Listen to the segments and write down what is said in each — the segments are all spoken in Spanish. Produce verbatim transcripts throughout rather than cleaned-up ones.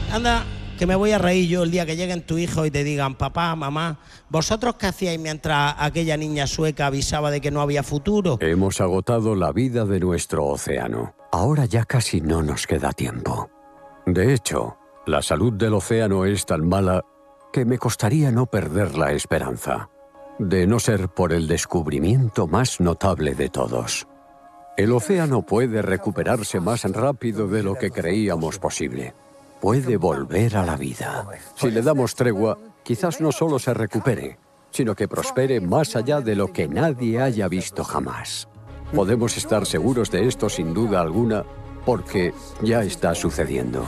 Anda, que me voy a reír yo el día que lleguen tu hijo y te digan: papá, mamá, ¿vosotros qué hacíais mientras aquella niña sueca avisaba de que no había futuro? Hemos agotado la vida de nuestro océano. Ahora ya casi no nos queda tiempo. De hecho, la salud del océano es tan mala que me costaría no perder la esperanza, de no ser por el descubrimiento más notable de todos. El océano puede recuperarse más rápido de lo que creíamos posible. Puede volver a la vida. Si le damos tregua, quizás no solo se recupere, sino que prospere más allá de lo que nadie haya visto jamás. Podemos estar seguros de esto sin duda alguna, porque ya está sucediendo.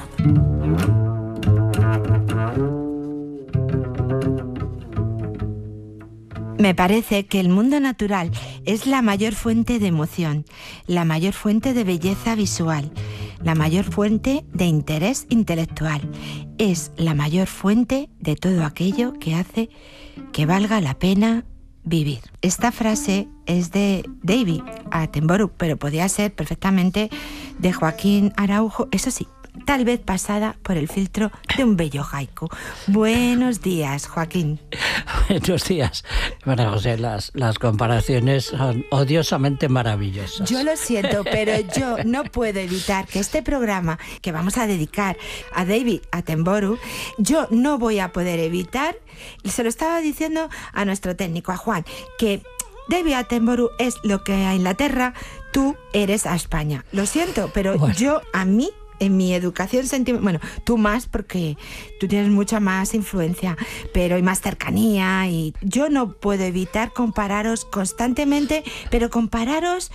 Me parece que el mundo natural es la mayor fuente de emoción, la mayor fuente de belleza visual, la mayor fuente de interés intelectual. Es la mayor fuente de todo aquello que hace que valga la pena vivir. Esta frase es de David Attenborough, pero podía ser perfectamente de Joaquín Araujo, eso sí, tal vez pasada por el filtro de un bello haiku. Buenos días, Joaquín. Buenos días. Bueno, José, las, las comparaciones son odiosamente maravillosas. Yo lo siento, pero yo no puedo evitar que este programa que vamos a dedicar a David Attenborough, yo no voy a poder evitar, y se lo estaba diciendo a nuestro técnico, a Juan, que David Attenborough es lo que a Inglaterra tú eres a España. Lo siento, pero bueno, yo, a mí, en mi educación sentimental, bueno, tú más porque tú tienes mucha más influencia, pero y más cercanía, y yo no puedo evitar compararos constantemente, pero compararos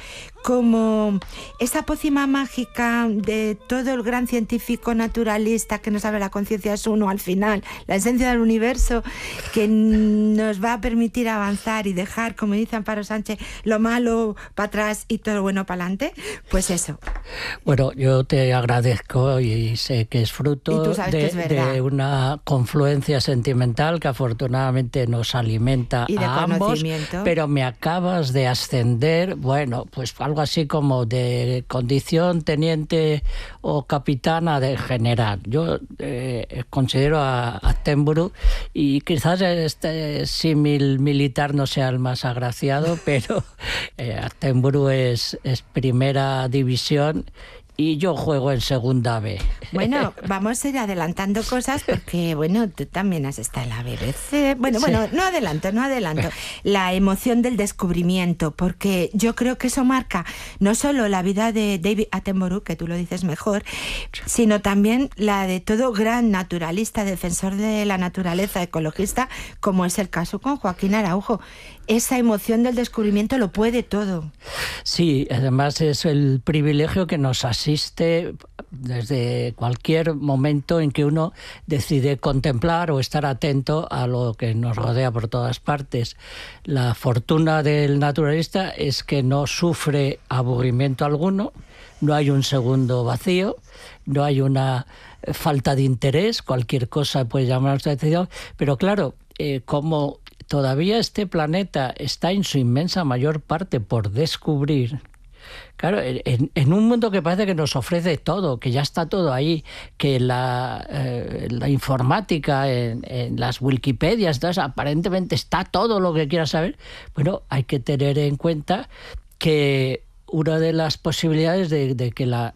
como esa pócima mágica de todo el gran científico naturalista que no sabe la conciencia es uno al final, la esencia del universo, que nos va a permitir avanzar y dejar, como dice Amparo Sánchez, lo malo para atrás y todo lo bueno para adelante. Pues eso. Bueno, yo te agradezco y sé que es fruto de, que es de una confluencia sentimental que afortunadamente nos alimenta y de a ambos, pero me acabas de ascender, bueno, pues algo así como de condición teniente o capitana de general. Yo eh, considero a Attenborough, y quizás este símil militar no sea el más agraciado, pero eh, Attenborough es, es primera división y yo juego en segunda B. Bueno, vamos a ir adelantando cosas porque, bueno, tú también has estado en la B B C. Bueno, sí. bueno, no adelanto, no adelanto. La emoción del descubrimiento, porque yo creo que eso marca no solo la vida de David Attenborough, que tú lo dices mejor, sino también la de todo gran naturalista, defensor de la naturaleza, ecologista, como es el caso con Joaquín Araujo. Esa emoción del descubrimiento lo puede todo. Sí, además es el privilegio que nos asiste desde cualquier momento en que uno decide contemplar o estar atento a lo que nos rodea por todas partes. La fortuna del naturalista es que no sufre aburrimiento alguno, no hay un segundo vacío, no hay una falta de interés, cualquier cosa puede llamarnos la atención, pero claro, eh, como todavía este planeta está en su inmensa mayor parte por descubrir. Claro, en, en un mundo que parece que nos ofrece todo, que ya está todo ahí, que la, eh, la informática, en, en las Wikipedias, entonces, aparentemente está todo lo que quieras saber, bueno, hay que tener en cuenta que una de las posibilidades de, de que la